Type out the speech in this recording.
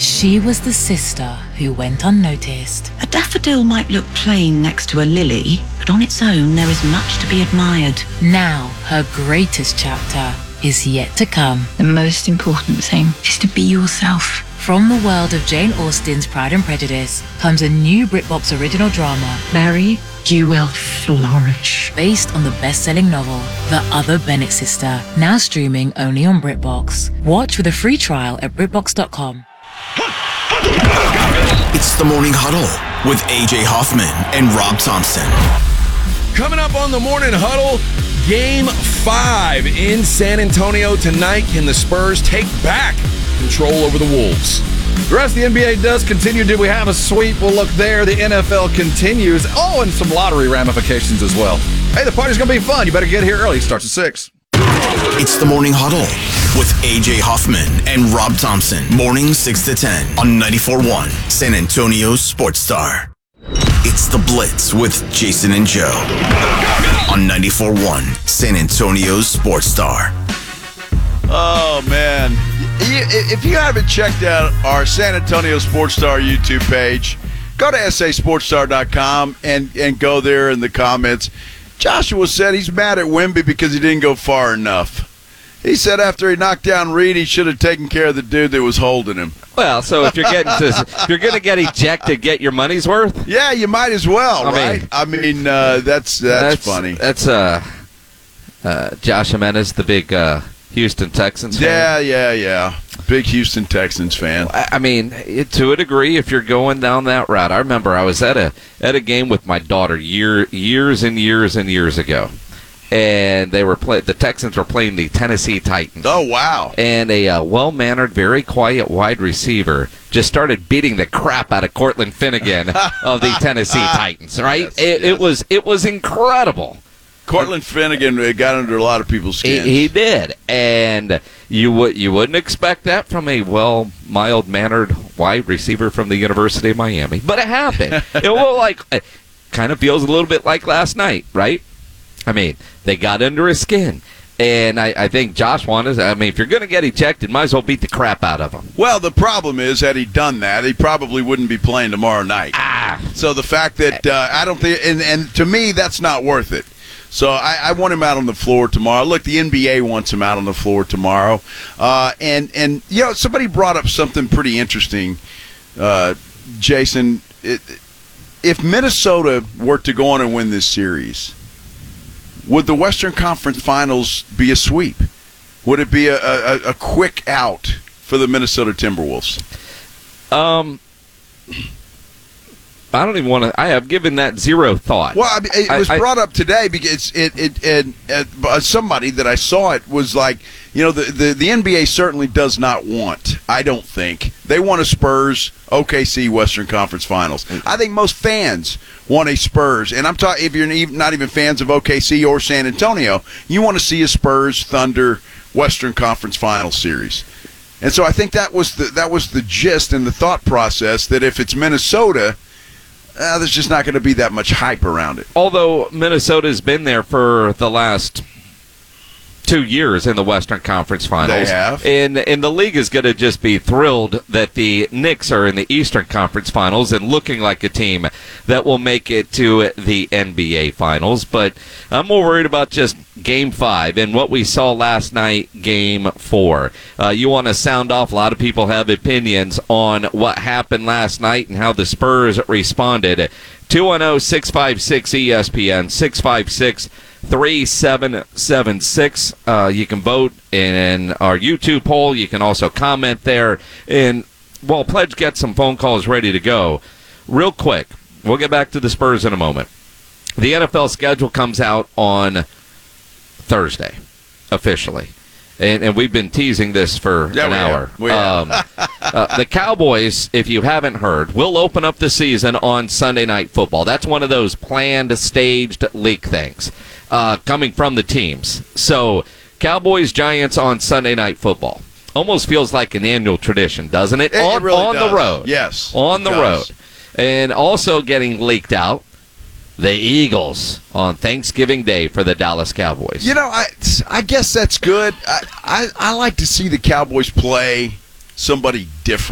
She was the sister who went unnoticed. A daffodil might look plain next to a lily, but on its own there is much to be admired. Now, her greatest chapter is yet to come. The most important thing is to be yourself. From the world of Jane Austen's Pride and Prejudice comes a new BritBox original drama. Mary, you will flourish. Based on the best-selling novel, The Other Bennet Sister, now streaming only on BritBox. Watch with a free trial at BritBox.com. It's the Morning Huddle with AJ Hoffman and Rob Thompson. Coming up on the Morning Huddle, Game 5 in San Antonio tonight. Can the Spurs take back control over the Wolves? The rest of the NBA does continue. Did we have a sweep? Well, look there. The NFL continues. Oh, and some lottery ramifications as well. Hey, the party's going to be fun. You better get here early. It starts at 6. It's the Morning Huddle with AJ Hoffman and Rob Thompson. Morning 6 to 10 on 94.1 San Antonio's Sports Star. It's the Blitz with Jason and Joe on 94.1 San Antonio's Sports Star. Oh, man. If you haven't checked out our San Antonio Sports Star YouTube page, go to sasportsstar.com and go there in the comments. Joshua said he's mad at Wemby because he didn't go far enough. He said after he knocked down Reed, he should have taken care of the dude that was holding him. Well, so if you're if you're going to get ejected, get your money's worth. Yeah, you might as well, right? I mean, that's funny. That's Josh Jimenez, the big Houston Texans fan. Yeah. Big Houston Texans fan. I mean, to a degree, if you're going down that route. I remember I was at a game with my daughter years and years and years ago. And the Texans were playing the Tennessee Titans. Oh, wow. And a well-mannered, very quiet wide receiver just started beating the crap out of Cortland Finnegan of the Tennessee Titans, right? Yes, It was incredible. Cortland Finnegan got under a lot of people's skins. He did. And you wouldn't expect that from a mild-mannered wide receiver from the University of Miami. But it happened. It kind of feels a little bit like last night, right? I mean, they got under his skin. And I think Josh wanted, if you're going to get ejected, might as well beat the crap out of him. Well, the problem is, had he done that, he probably wouldn't be playing tomorrow night. So the fact that I don't think, and to me, that's not worth it. So I want him out on the floor tomorrow. Look, the NBA wants him out on the floor tomorrow. And somebody brought up something pretty interesting, Jason. If Minnesota were to go on and win this series, would the Western Conference Finals be a sweep? Would it be a quick out for the Minnesota Timberwolves? I don't even want to. I have given that zero thought. Well, it was brought up today because somebody that I saw it was like, the NBA certainly does not want. I don't think they want a Spurs OKC Western Conference Finals. I think most fans want a Spurs, and I'm talking if you're not even fans of OKC or San Antonio, you want to see a Spurs Thunder Western Conference Finals series. And so I think that was the gist and the thought process that if it's Minnesota. There's just not going to be that much hype around it. Although Minnesota's been there for the last 2 years in the Western Conference Finals. They have. And the league is going to just be thrilled that the Knicks are in the Eastern Conference Finals and looking like a team that will make it to the NBA Finals. But I'm more worried about just Game 5 and what we saw last night, Game 4. You want to sound off. A lot of people have opinions on what happened last night and how the Spurs responded. 210-656-ESPN, 656-3776. You can vote in our YouTube poll. You can also comment there. And while Pledge gets some phone calls ready to go, real quick, we'll get back to the Spurs in a moment. The NFL schedule comes out on Thursday, officially. And we've been teasing this for an hour. The Cowboys, if you haven't heard, will open up the season on Sunday Night Football. That's one of those planned, staged leak things coming from the teams. So, Cowboys-Giants on Sunday Night Football. Almost feels like an annual tradition, doesn't it? It really does. The road. Yes. On the road. And also getting leaked out, the Eagles on Thanksgiving Day for the Dallas Cowboys. I guess that's good. I like to see the Cowboys play somebody different.